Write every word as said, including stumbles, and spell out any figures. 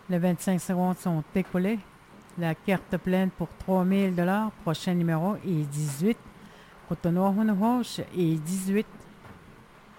Les vingt-cinq secondes sont écoulées. La carte pleine pour trois mille dollars. Prochain numéro est dix-huit. Kotono Honohosh est dix-huit.